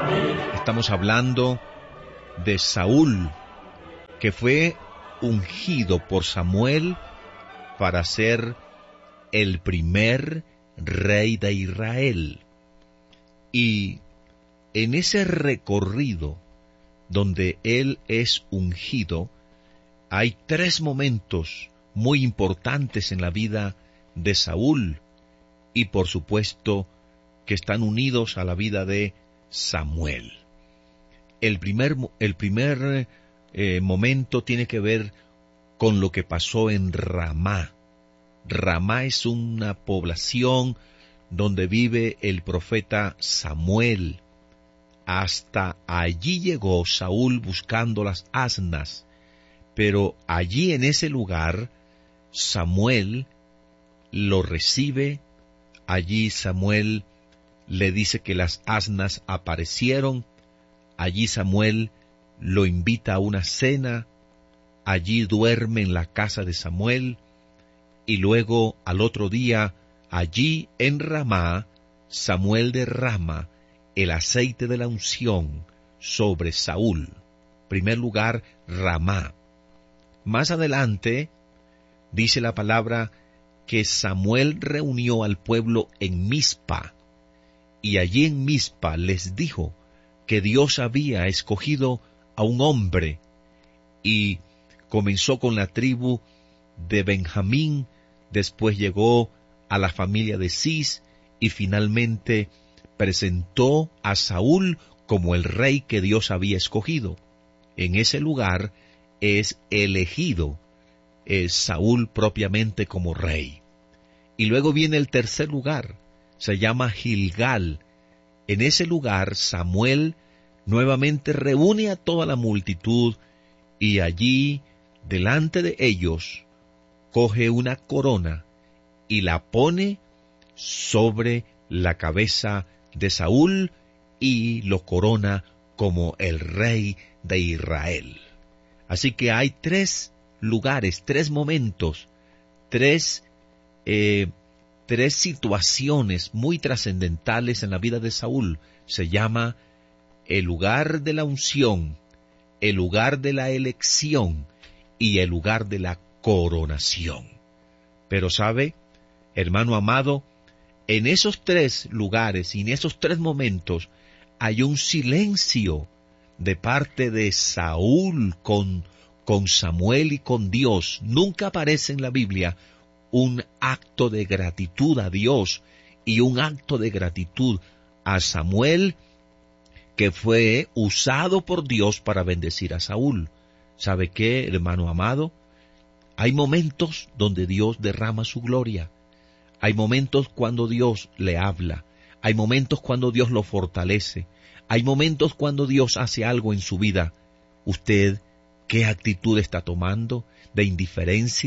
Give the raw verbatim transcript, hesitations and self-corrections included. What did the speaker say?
Estamos hablando de Saúl, que fue ungido por Samuel para ser el primer rey de Israel. Y en ese recorrido donde él es ungido, hay tres momentos muy importantes en la vida de Saúl y por supuesto que están unidos a la vida de Samuel. El primer, el primer eh, momento tiene que ver con lo que pasó en Ramá. Ramá es una población donde vive el profeta Samuel. Hasta allí llegó Saúl buscando las asnas, pero allí en ese lugar Samuel lo recibe. Allí Samuel le dice que las asnas aparecieron. Allí Samuel lo invita a una cena. Allí duerme en la casa de Samuel. Y luego, al otro día, allí en Ramá, Samuel derrama el aceite de la unción sobre Saúl. Primer lugar, Ramá. Más adelante, dice la palabra que Samuel reunió al pueblo en Mizpa, y allí en Mizpa les dijo que Dios había escogido a un hombre, y comenzó con la tribu de Benjamín, después llegó a la familia de Cis, y finalmente presentó a Saúl como el rey que Dios había escogido. En ese lugar es elegido eh, Saúl propiamente como rey. Y luego viene el tercer lugar, se llama Gilgal. En ese lugar Samuel nuevamente reúne a toda la multitud y allí, delante de ellos, coge una corona y la pone sobre la cabeza de Saúl y lo corona como el rey de Israel. Así que hay tres lugares, tres momentos, tres, eh, tres situaciones muy trascendentales en la vida de Saúl. Se llama el lugar de la unción, el lugar de la elección y el lugar de la coronación. Pero sabe, hermano amado, en esos tres lugares y en esos tres momentos hay un silencio de parte de Saúl con, con Samuel y con Dios. Nunca aparece en la Biblia un acto de gratitud a Dios y un acto de gratitud a Samuel, que fue usado por Dios para bendecir a Saúl. ¿Sabe qué, hermano amado? Hay momentos donde Dios derrama su gloria. Hay momentos cuando Dios le habla. Hay momentos cuando Dios lo fortalece. Hay momentos cuando Dios hace algo en su vida. ¿Usted qué actitud está tomando? ¿De indiferencia?